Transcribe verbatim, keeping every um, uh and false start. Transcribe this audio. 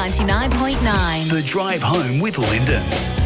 ninety-nine point nine. The Drive Home with Lyndon.